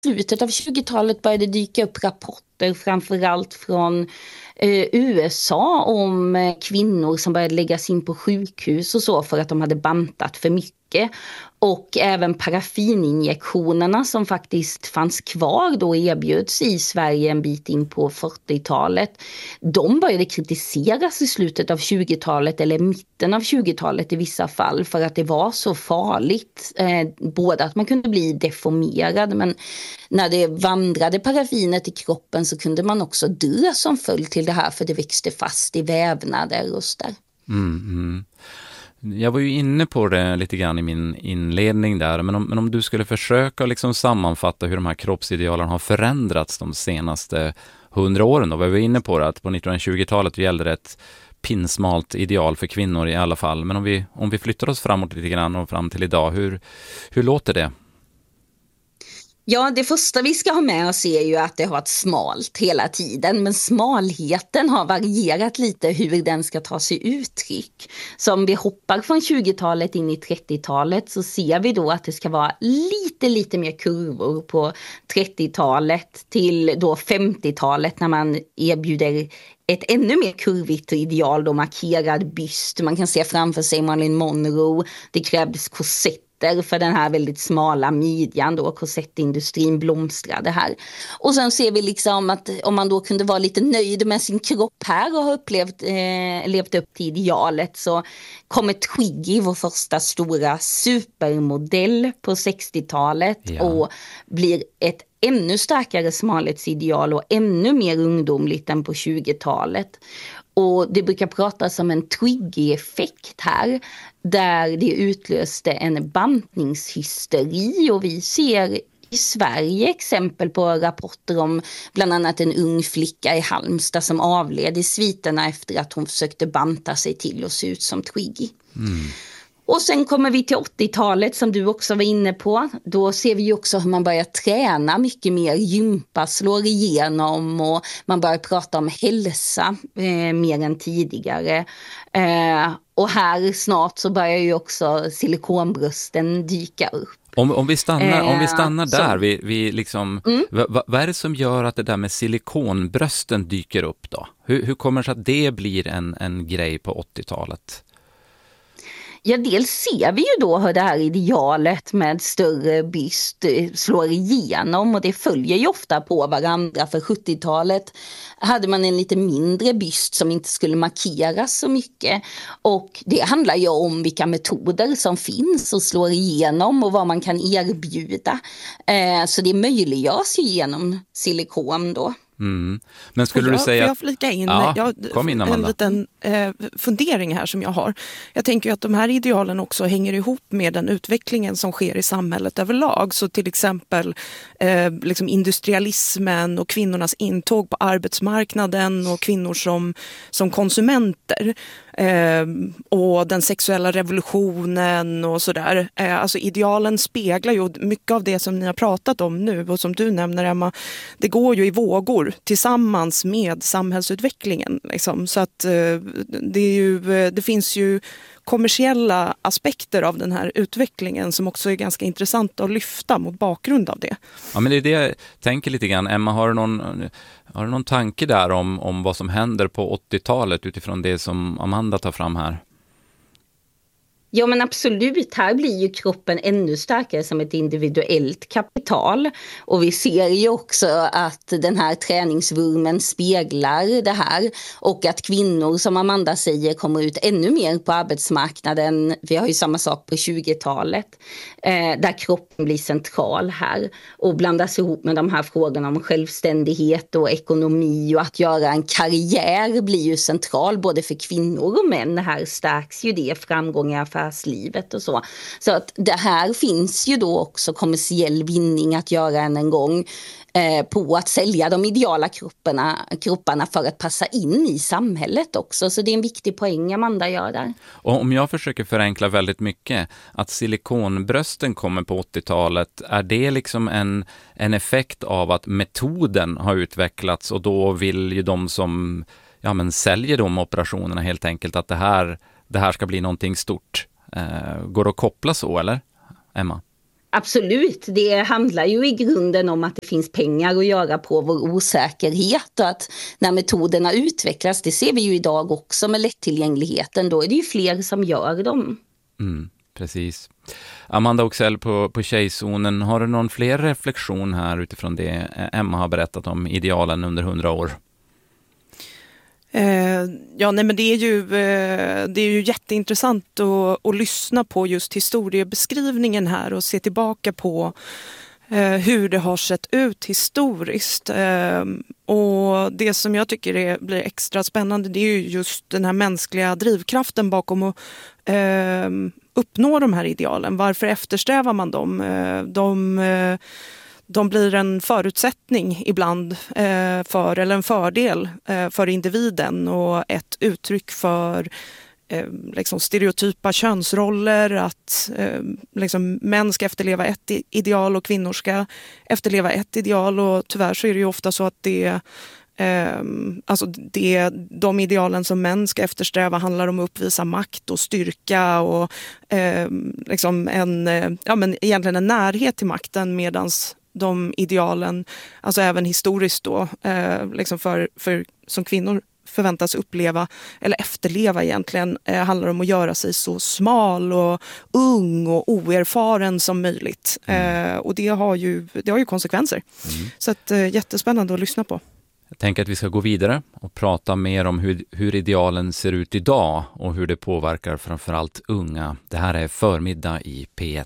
slutet av 20-talet började dyka upp rapporter framförallt från USA om kvinnor som började läggas in på sjukhus och så för att de hade bantat för mycket. Och även paraffininjektionerna som faktiskt fanns kvar då erbjöds i Sverige en bit in på 40-talet. De började kritiseras i slutet av 20-talet eller mitten av 20-talet i vissa fall för att det var så farligt. Både att man kunde bli deformerad, men när det vandrade paraffinet i kroppen så kunde man också dö som följd till det här för det växte fast i vävnader och så där. Jag var ju inne på det lite grann i min inledning där, men om du skulle försöka liksom sammanfatta hur de här kroppsidealen har förändrats de senaste 100 åren då. Vi var inne på det att på 1920-talet gällde det ett pinsmalt ideal för kvinnor i alla fall, men om vi flyttar oss framåt lite grann och fram till idag, hur låter det? Ja, det första vi ska ha med oss är ju att det har varit smalt hela tiden, men smalheten har varierat lite hur den ska ta sig uttryck. Så om vi hoppar från 20-talet in i 30-talet så ser vi då att det ska vara lite mer kurvor på 30-talet till då 50-talet när man erbjuder ett ännu mer kurvigt ideal, då markerad byst. Man kan se framför sig Marilyn Monroe, det krävdes korsetter för den här väldigt smala midjan då, korsettindustrin blomstrade här. Och sen ser vi liksom att om man då kunde vara lite nöjd med sin kropp här och har levt upp till idealet, så kommer Twiggy, vår första stora supermodell på 60-talet och blir ett ännu starkare smalhetsideal och ännu mer ungdomligt än på 20-talet. Och det brukar pratas om en Twiggy-effekt här, där det utlöste en bantningshysteri, och vi ser i Sverige exempel på rapporter om bland annat en ung flicka i Halmstad som avled i sviterna efter att hon försökte banta sig till och se ut som Twiggy. Och sen kommer vi till 80-talet som du också var inne på. Då ser vi ju också hur man börjar träna mycket mer. Gympa slår igenom och man börjar prata om hälsa mer än tidigare. Och här snart så börjar ju också silikonbrösten dyka upp. Om vi stannar där, vi liksom, vad är det som gör att det där med silikonbrösten dyker upp då? Hur kommer det sig att det blir en grej på 80-talet? Ja, dels ser vi ju då hur det här idealet med större byst slår igenom, och det följer ju ofta på varandra. För 70-talet hade man en lite mindre byst som inte skulle markeras så mycket, och det handlar ju om vilka metoder som finns och slår igenom och vad man kan erbjuda. Så det möjliggörs ju genom silikon då. Men skulle du säga... Får jag flika in? Kom in, Amanda. En liten fundering här som jag har. Jag tänker ju att de här idealen också hänger ihop med den utvecklingen som sker i samhället överlag. Så till exempel liksom industrialismen och kvinnornas intåg på arbetsmarknaden och kvinnor som konsumenter. Och den sexuella revolutionen och sådär. Alltså idealen speglar ju mycket av det som ni har pratat om nu, och som du nämner, Emma, det går ju i vågor tillsammans med samhällsutvecklingen liksom. Så att det finns ju kommersiella aspekter av den här utvecklingen som också är ganska intressant att lyfta mot bakgrund av det. Ja, men det är det jag tänker lite grann. Emma, har du någon tanke där om vad som händer på 80-talet utifrån det som Amanda tar fram här? Ja, men absolut, här blir ju kroppen ännu starkare som ett individuellt kapital, och vi ser ju också att den här träningsvurmen speglar det här, och att kvinnor, som Amanda säger, kommer ut ännu mer på arbetsmarknaden. Vi har ju samma sak på 20-talet där kroppen blir central här och blandas ihop med de här frågorna om självständighet och ekonomi, och att göra en karriär blir ju central både för kvinnor och män. Här stärks ju det, framgång i affärslivet och så. Så att det här finns ju då också kommersiell vinning att göra en gång på att sälja de ideala kropparna för att passa in i samhället också. Så det är en viktig poäng Amanda gör där. Och om jag försöker förenkla väldigt mycket, att silikonbrösten kommer på 80-talet, är det liksom en effekt av att metoden har utvecklats, och då vill ju de som säljer de operationerna helt enkelt att det här ska bli någonting stort. Går det att koppla så, eller? Emma? Absolut, det handlar ju i grunden om att det finns pengar att göra på vår osäkerhet, och att när metoderna utvecklas, det ser vi ju idag också med lättillgängligheten, då är det ju fler som gör dem. Precis. Amanda Oxell på Tjejzonen, har du någon fler reflektion här utifrån det Emma har berättat om idealen under 100 år? Men det är ju jätteintressant att lyssna på just historiebeskrivningen här och se tillbaka på hur det har sett ut historiskt. Och det som jag tycker blir extra spännande, det är ju just den här mänskliga drivkraften bakom att uppnå de här idealen. Varför eftersträvar man dem? De blir en förutsättning ibland eller en fördel för individen och ett uttryck för liksom stereotypa könsroller, att liksom män ska efterleva ett ideal och kvinnor ska efterleva ett ideal, och tyvärr så är det ju ofta så att de idealen som män ska eftersträva handlar om att uppvisa makt och styrka och liksom egentligen en närhet till makten, medans de idealen, alltså även historiskt då, liksom för som kvinnor förväntas uppleva eller efterleva egentligen, handlar om att göra sig så smal och ung och oerfaren som möjligt. Och det har ju konsekvenser. Så att, jättespännande att lyssna på. Jag tänker att vi ska gå vidare och prata mer om hur idealen ser ut idag och hur det påverkar framförallt unga. Det här är Förmiddag i P1.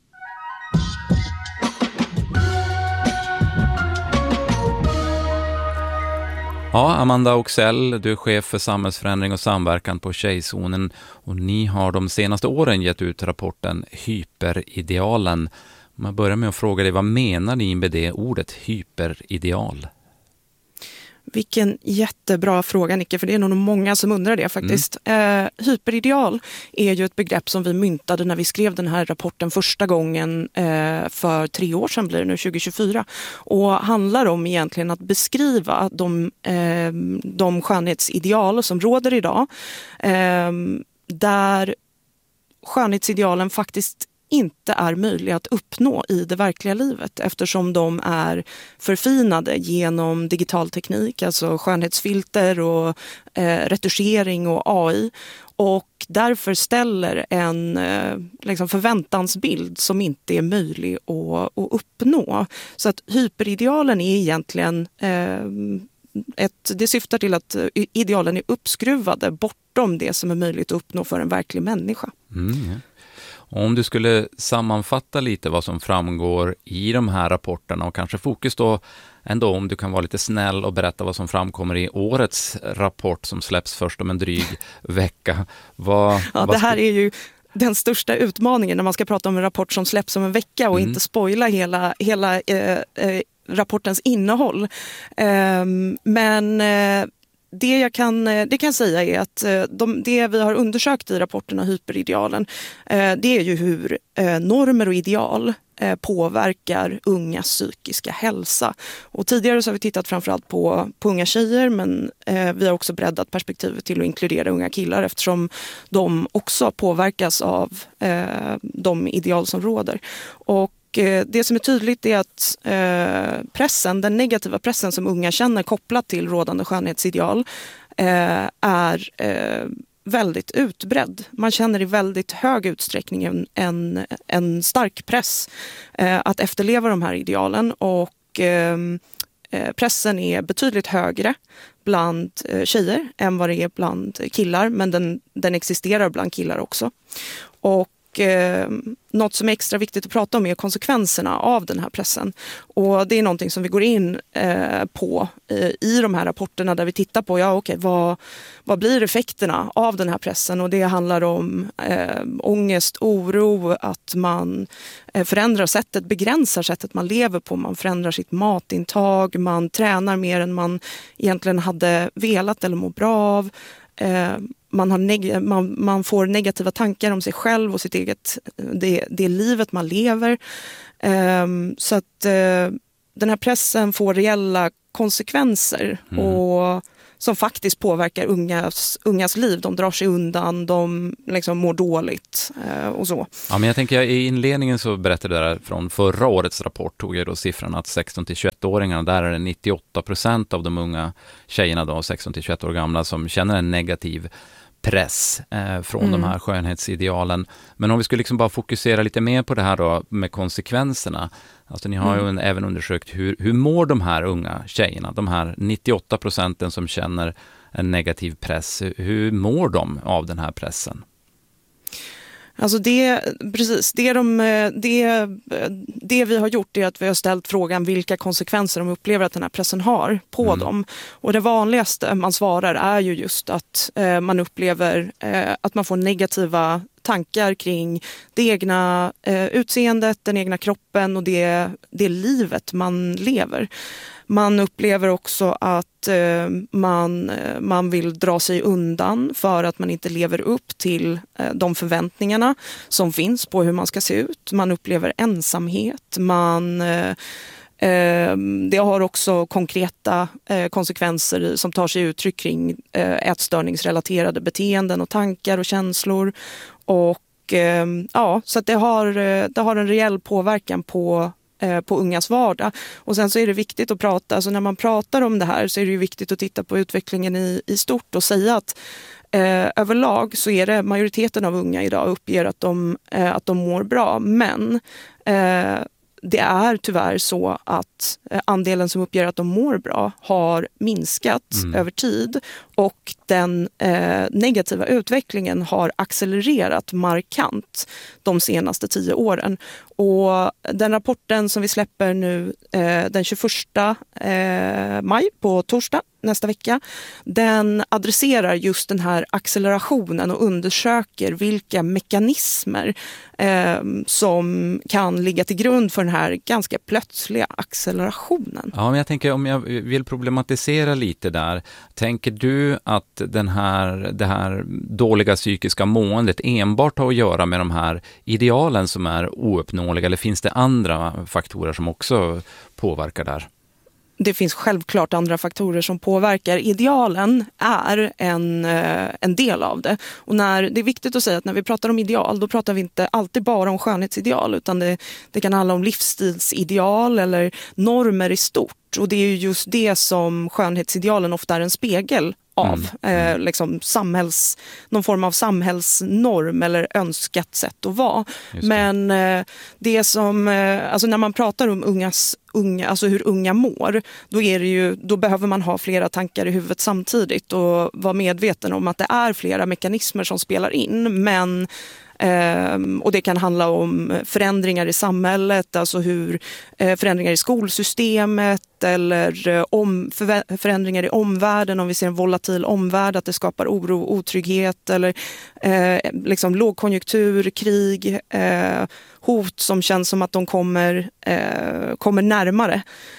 Ja, Amanda Oxell, du är chef för samhällsförändring och samverkan på Tjejzonen, och ni har de senaste åren gett ut rapporten Hyperidealen. Om jag börjar med att fråga dig, vad menar ni med det ordet hyperideal? Vilken jättebra fråga, Nicke, för det är nog många som undrar det faktiskt. Hyperideal är ju ett begrepp som vi myntade när vi skrev den här rapporten första gången för 3 år sedan, blir det nu 2024. Och handlar om egentligen att beskriva de skönhetsideal som råder idag. Där skönhetsidealen faktiskt inte är möjliga att uppnå i det verkliga livet, eftersom de är förfinade genom digital teknik, alltså skönhetsfilter och retuschering och AI, och därför ställer en liksom förväntansbild som inte är möjlig att uppnå. Så att hyperidealen är egentligen det syftar till att idealen är uppskruvade bortom det som är möjligt att uppnå för en verklig människa. Om du skulle sammanfatta lite vad som framgår i de här rapporterna, och kanske fokus då ändå, om du kan vara lite snäll och berätta vad som framkommer i årets rapport som släpps först om en dryg vecka. Det här är ju den största utmaningen när man ska prata om en rapport som släpps om en vecka och inte spoila hela rapportens innehåll. Men det jag kan säga är att det vi har undersökt i rapporterna Hyperidealen, det är ju hur normer och ideal påverkar ungas psykiska hälsa. Och tidigare så har vi tittat framförallt på unga tjejer, men vi har också breddat perspektivet till att inkludera unga killar, eftersom de också påverkas av de ideal som råder. Och det som är tydligt är att den negativa pressen som unga känner kopplat till rådande skönhetsideal är väldigt utbredd. Man känner i väldigt hög utsträckning en stark press att efterleva de här idealen, och pressen är betydligt högre bland tjejer än vad det är bland killar, men den existerar bland killar också. Och något som är extra viktigt att prata om är konsekvenserna av den här pressen. Och det är någonting som vi går in på i de här rapporterna, där vi tittar på vad blir effekterna av den här pressen. Och det handlar om ångest, oro, att man begränsar sättet man lever på. Man förändrar sitt matintag, man tränar mer än man egentligen hade velat eller mår bra av. Man får negativa tankar om sig själv och sitt eget, det livet man lever. Så att den här pressen får reella konsekvenser. Och som faktiskt påverkar ungas liv. De drar sig undan, de liksom mår dåligt och så. Ja, men jag tänker i inledningen så berättade jag där från förra årets rapport, tog jag då siffran att 16-21-åringarna, där är det 98% av de unga tjejerna då, 16-21 år gamla, som känner en negativ press från de här skönhetsidealen. Men om vi skulle liksom bara fokusera lite mer på det här då med konsekvenserna. Alltså ni har ju även undersökt hur mår de här unga tjejerna, de här 98% som känner en negativ press. Hur mår de av den här pressen? Alltså det vi har gjort är att vi har ställt frågan vilka konsekvenser de upplever att den här pressen har på dem. Och det vanligaste man svarar är ju just att man upplever att man får negativa tankar kring det egna utseendet, den egna kroppen och det livet man lever. Man upplever också att man vill dra sig undan för att man inte lever upp till de förväntningarna som finns på hur man ska se ut. Man upplever ensamhet. Det har också konkreta konsekvenser som tar sig uttryck kring ätstörningsrelaterade beteenden och tankar och känslor. Och så att det har en reell påverkan på ungas vardag. Och sen så är det viktigt att prata, alltså när man pratar om det här så är det ju viktigt att titta på utvecklingen i stort och säga att överlag så är det majoriteten av unga idag uppger att de mår bra, men det är tyvärr så att andelen som uppger att de mår bra har minskat över tid och den negativa utvecklingen har accelererat markant de senaste 10 åren. Och den rapporten som vi släpper nu den 21 maj på torsdag nästa vecka, den adresserar just den här accelerationen och undersöker vilka mekanismer som kan ligga till grund för den här ganska plötsliga accelerationen. Ja, men jag tänker om jag vill problematisera lite där. Tänker du att det här dåliga psykiska måendet enbart har att göra med de här idealen som är ouppnåeliga, eller finns det andra faktorer som också påverkar där? Det finns självklart andra faktorer som påverkar. Idealen är en del av det. Och det är viktigt att säga att när vi pratar om ideal, då pratar vi inte alltid bara om skönhetsideal, utan det kan handla om livsstilsideal eller normer i stort. Och det är ju just det som skönhetsidealen ofta är en spegel av. Liksom någon form av samhällsnorm eller önskat sätt att vara. Men det som, alltså när man pratar om alltså hur unga mår, då behöver man ha flera tankar i huvudet samtidigt och vara medveten om att det är flera mekanismer som spelar in, men och det kan handla om förändringar i samhället, alltså förändringar i skolsystemet eller förändringar i omvärlden, om vi ser en volatil omvärld, att det skapar oro och otrygghet, eller liksom lågkonjunktur, krig, hot som känns som att de kommer närmare.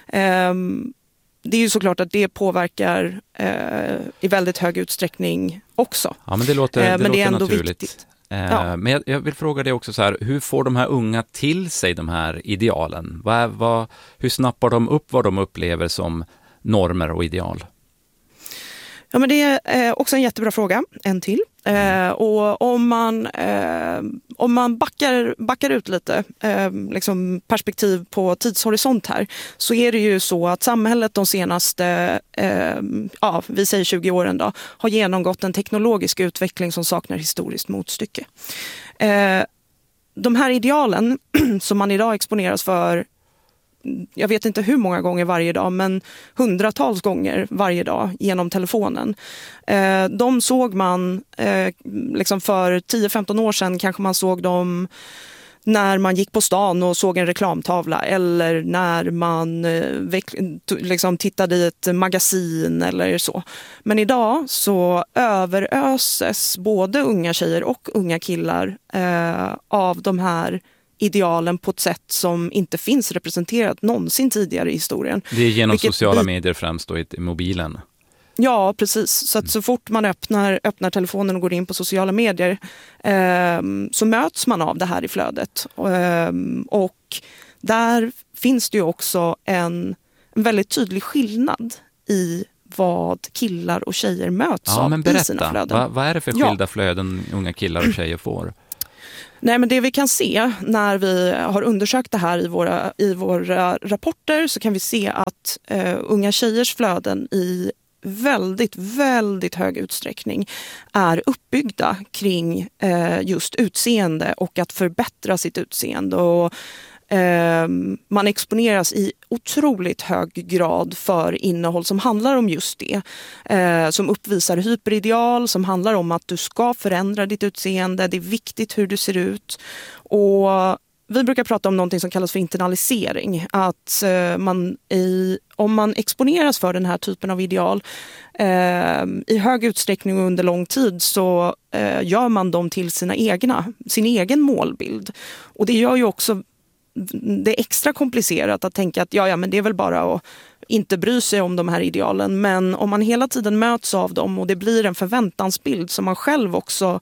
Det är ju såklart att det påverkar i väldigt hög utsträckning också. Ja, men det låter ändå naturligt. Viktigt. Ja. Men jag vill fråga dig också så här, hur får de här unga till sig de här idealen? Hur snappar de upp vad de upplever som normer och ideal? Ja, men det är också en jättebra fråga, en till. Och om man backar ut lite liksom perspektiv på tidshorisont här, så är det ju så att samhället de senaste vi säger 20 åren då, har genomgått en teknologisk utveckling som saknar historiskt motstycke. De här idealen som man idag exponeras för, jag vet inte hur många gånger varje dag, men hundratals gånger varje dag genom telefonen. De såg man liksom för 10-15 år sedan, kanske man såg dem när man gick på stan och såg en reklamtavla, eller när man liksom tittade i ett magasin eller så. Men idag så överöses både unga tjejer och unga killar av de här idealen på ett sätt som inte finns representerat någonsin tidigare i historien. Det är genom sociala medier främst då, i mobilen. Ja, precis. Så att så fort man öppnar telefonen och går in på sociala medier så möts man av det här i flödet. Och där finns det ju också en väldigt tydlig skillnad i vad killar och tjejer möts Ja, av men i sina flöden. berätta, vad är det för skilda flöden unga killar och tjejer får? Nej, men det vi kan se när vi har undersökt det här i våra rapporter, så kan vi se att unga tjejers flöden i väldigt, väldigt hög utsträckning är uppbyggda kring just utseende och att förbättra sitt utseende. Och man exponeras i otroligt hög grad för innehåll som handlar om just det. Som uppvisar hyperideal, som handlar om att du ska förändra ditt utseende. Det är viktigt hur du ser ut. Och vi brukar prata om någonting som kallas för internalisering. Att om man exponeras för den här typen av ideal i hög utsträckning och under lång tid, så gör man dem till sin egen målbild. Och det gör ju också det är extra komplicerat att tänka att men det är väl bara att inte bry sig om de här idealen. Men om man hela tiden möts av dem och det blir en förväntansbild som man själv också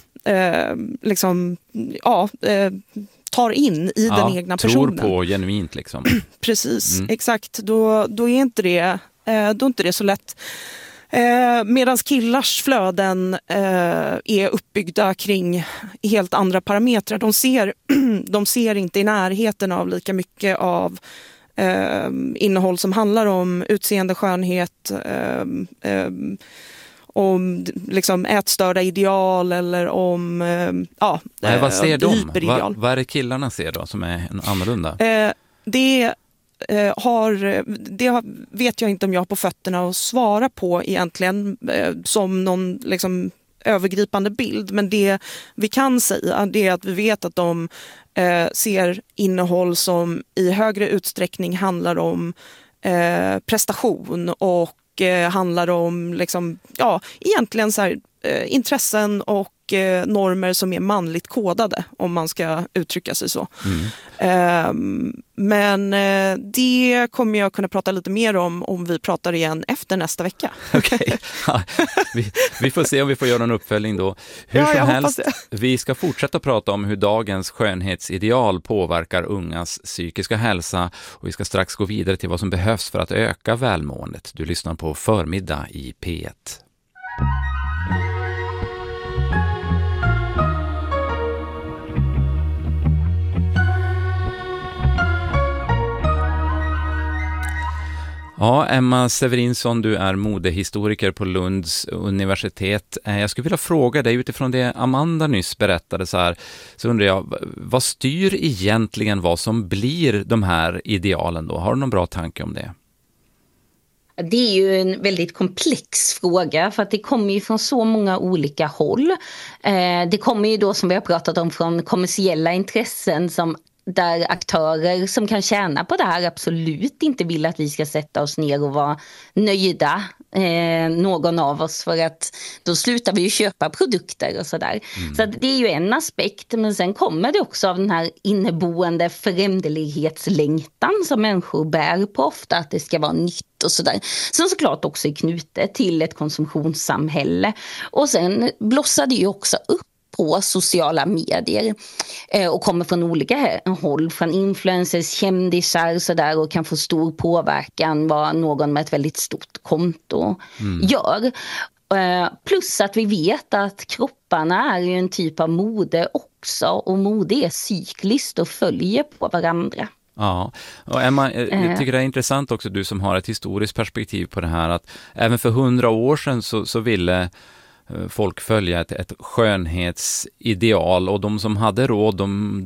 tar in i den egna personen. Tror på genuint liksom. Precis, exakt. Då är inte det så lätt. Medan killars flöden är uppbyggda kring helt andra parametrar. De ser inte i närheten av lika mycket av innehåll som handlar om utseende, skönhet, om liksom ätstörda ideal eller om vad ser de? hyperideal. Vad är det killarna ser då som är annorlunda? Det vet jag inte om jag har på fötterna att svara på egentligen som någon liksom övergripande bild. Men det vi kan säga, det är att vi vet att de ser innehåll som i högre utsträckning handlar om prestation och handlar om liksom, egentligen så här, intressen och normer som är manligt kodade, om man ska uttrycka sig så. Men det kommer jag kunna prata lite mer om vi pratar igen efter nästa vecka. Okej. Ja, vi får se om vi får göra en uppföljning då. Hur som helst, vi ska fortsätta prata om hur dagens skönhetsideal påverkar ungas psykiska hälsa, och vi ska strax gå vidare till vad som behövs för att öka välmåendet. Du lyssnar på Förmiddag i P1. Ja, Emma Severinsson, du är modehistoriker på Lunds universitet. Jag skulle vilja fråga dig utifrån det Amanda nyss berättade så undrar jag, vad styr egentligen vad som blir de här idealen då? Har du någon bra tanke om det? Det är ju en väldigt komplex fråga, för att det kommer ju från så många olika håll. Det kommer ju då, som vi har pratat om, från kommersiella intressen där aktörer som kan tjäna på det här absolut inte vill att vi ska sätta oss ner och vara nöjda, någon av oss, för att då slutar vi ju köpa produkter och sådär. Så att det är ju en aspekt, men sen kommer det också av den här inneboende föränderlighetslängtan som människor bär på ofta, att det ska vara nytt och sådär. Som såklart också är knutet till ett konsumtionssamhälle. Och sen blossar det ju också upp på sociala medier och kommer från olika håll, från influencers, kändisar så där, och kan få stor påverkan vad någon med ett väldigt stort konto gör. Plus att vi vet att kropparna är ju en typ av mode också, och mode är cykliskt och följer på varandra. Ja, och Emma, jag tycker det är intressant också, du som har ett historiskt perspektiv på det här, att även för 100 år sedan så ville folk följa ett skönhetsideal, och de som hade råd, de